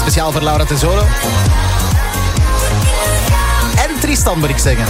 Speciaal voor Laura Tesoro. En Tristan, moet ik zeggen.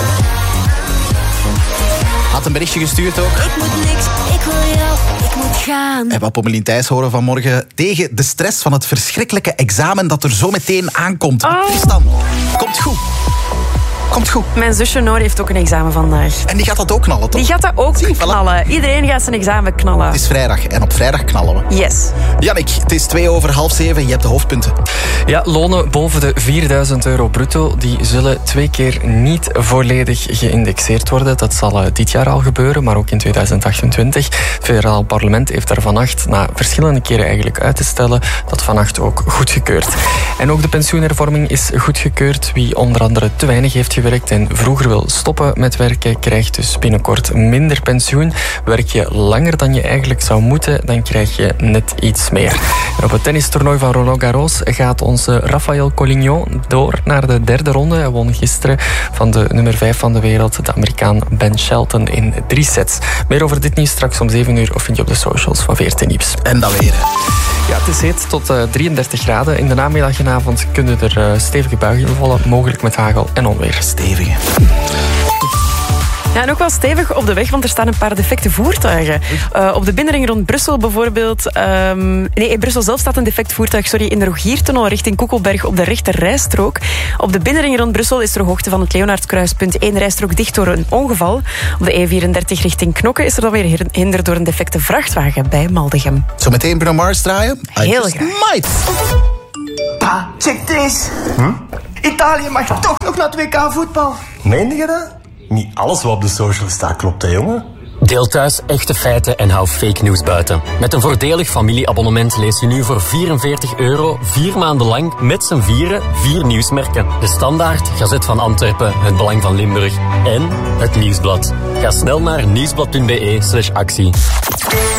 Had een berichtje gestuurd ook. Ik moet niks, ik wil jou, ik moet gaan. En wat Pommelien Thijs horen vanmorgen tegen de stress van het verschrikkelijke examen dat er zo meteen aankomt. Oh. Tristan, komt goed. Komt goed. Mijn zusje Noor heeft ook een examen vandaag. En die gaat dat ook knallen, toch? Die gaat dat ook knallen. Iedereen gaat zijn examen knallen. Het is vrijdag en op vrijdag knallen we. Yes. Jannik, het is 6:02. Je hebt de hoofdpunten. Ja, lonen boven de €4.000 bruto, die zullen 2 keer niet volledig geïndexeerd worden. Dat zal dit jaar al gebeuren, maar ook in 2028. Het federaal parlement heeft er vannacht, na verschillende keren eigenlijk uit te stellen, dat vannacht ook goedgekeurd. En ook de pensioenhervorming is goedgekeurd. Wie onder andere te weinig heeft gewerkt en vroeger wil stoppen met werken, krijgt dus binnenkort minder pensioen. Werk je langer dan je eigenlijk zou moeten, dan krijg je net iets meer. En op het tennistoernooi van Roland Garros gaat onze Rafael Collignon door naar de 3e ronde. Hij won gisteren van de nummer 5 van de wereld, de Amerikaan Ben Shelton, in 3 sets. Meer over dit nieuws straks om 7:00 of vind je op de socials van VRT Nieuws. En dat weer. Ja, het is heet tot 33 graden. In de namiddag en avond kunnen er stevige buien vallen, mogelijk met hagel en onweer. Stevige. Ja, en ook wel stevig op de weg, want er staan een paar defecte voertuigen. Op de binnenring rond Brussel bijvoorbeeld... in Brussel zelf staat een defect voertuig, in de Rogiertunnel richting Koekelberg op de rechter rijstrook. Op de binnenring rond Brussel is ter hoogte van het Leonardskruispunt 1 rijstrook dicht door een ongeval. Op de E34 richting Knokke is er dan weer hinder door een defecte vrachtwagen bij Maldegem. Zometeen Bruno Mars draaien. Heel graag. Might. Pa, check deze. Italië mag toch nog naar het WK voetbal. Meen je dat? Niet alles wat op de social staat klopt, hè, jongen? Deel thuis echte feiten en hou fake news buiten. Met een voordelig familieabonnement lees je nu voor €44 4 maanden lang met z'n vieren 4 nieuwsmerken. De Standaard, Gazet van Antwerpen, Het Belang van Limburg en Het Nieuwsblad. Ga snel naar nieuwsblad.be/actie.